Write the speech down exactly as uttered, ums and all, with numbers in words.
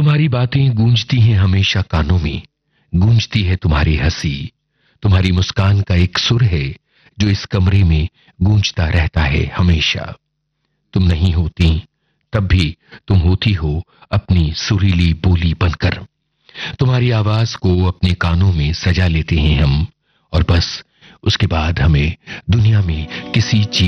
तुम्हारी बातें गूंजती हैं हमेशा कानों में, गूंजती है तुम्हारी हंसी, तुम्हारी मुस्कान का एक सुर है जो इस कमरे में गूंजता रहता है हमेशा। तुम नहीं होती तब भी तुम होती हो अपनी सुरीली बोली बनकर। तुम्हारी आवाज को अपने कानों में सजा लेते हैं हम, और बस उसके बाद हमें दुनिया में किसी चीज